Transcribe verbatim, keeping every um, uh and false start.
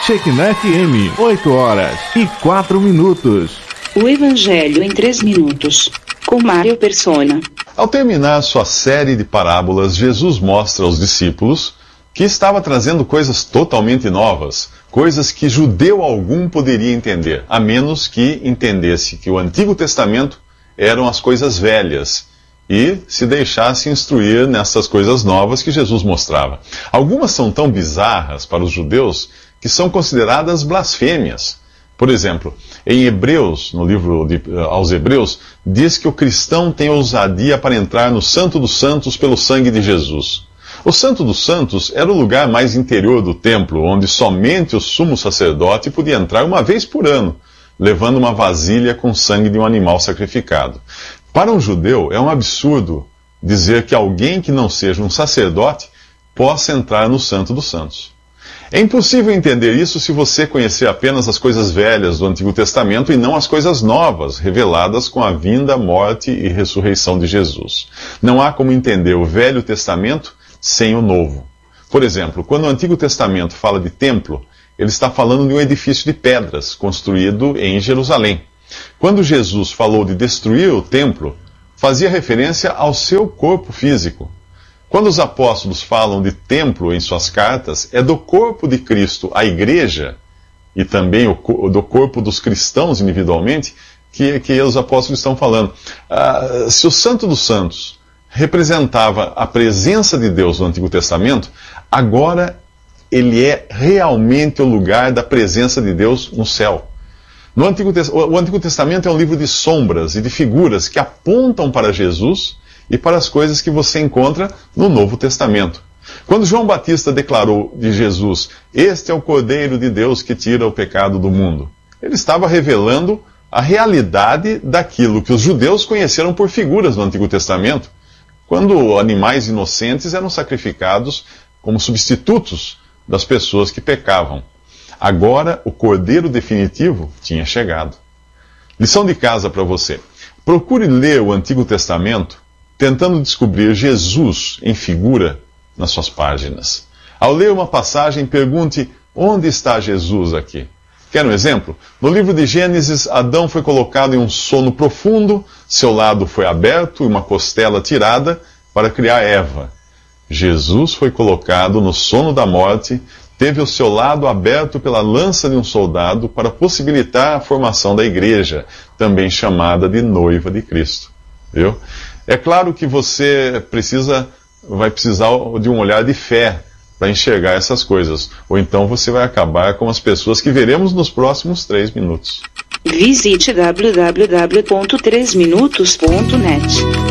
Shekinah F M, oito horas e quatro minutos. O Evangelho em três minutos, com Mário Persona. Ao terminar sua série de parábolas, Jesus mostra aos discípulos que estava trazendo coisas totalmente novas, coisas que judeu algum poderia entender, a menos que entendesse que o Antigo Testamento eram as coisas velhas e se deixasse instruir nessas coisas novas que Jesus mostrava. Algumas são tão bizarras para os judeus que são consideradas blasfêmias. Por exemplo, em Hebreus, no livro de, aos Hebreus, diz que o cristão tem ousadia para entrar no Santo dos Santos pelo sangue de Jesus. O Santo dos Santos era o lugar mais interior do templo, onde somente o sumo sacerdote podia entrar uma vez por ano, levando uma vasilha com sangue de um animal sacrificado. Para um judeu, é um absurdo dizer que alguém que não seja um sacerdote possa entrar no Santo dos Santos. É impossível entender isso se você conhecer apenas as coisas velhas do Antigo Testamento e não as coisas novas, reveladas com a vinda, morte e ressurreição de Jesus. Não há como entender o Velho Testamento sem o Novo. Por exemplo, quando o Antigo Testamento fala de templo, ele está falando de um edifício de pedras, construído em Jerusalém. Quando Jesus falou de destruir o templo, fazia referência ao seu corpo físico. Quando os apóstolos falam de templo em suas cartas, é do corpo de Cristo, a igreja, e também o, do corpo dos cristãos individualmente, que, que os apóstolos estão falando. Ah, se o Santo dos Santos representava a presença de Deus no Antigo Testamento, agora ele é realmente o lugar da presença de Deus no céu. No Antigo, o Antigo Testamento é um livro de sombras e de figuras que apontam para Jesus e para as coisas que você encontra no Novo Testamento. Quando João Batista declarou de Jesus, "Este é o Cordeiro de Deus que tira o pecado do mundo", ele estava revelando a realidade daquilo que os judeus conheceram por figuras no Antigo Testamento, quando animais inocentes eram sacrificados como substitutos das pessoas que pecavam. Agora, o Cordeiro definitivo tinha chegado. Lição de casa para você. Procure ler o Antigo Testamento tentando descobrir Jesus em figura nas suas páginas. Ao ler uma passagem, pergunte: onde está Jesus aqui? Quer um exemplo? No livro de Gênesis, Adão foi colocado em um sono profundo, seu lado foi aberto e uma costela tirada para criar Eva. Jesus foi colocado no sono da morte, teve o seu lado aberto pela lança de um soldado para possibilitar a formação da igreja, também chamada de noiva de Cristo. Viu? É claro que você precisa, vai precisar de um olhar de fé para enxergar essas coisas. Ou então você vai acabar com as pessoas que veremos nos próximos três minutos. Visite w w w ponto três minutos ponto net.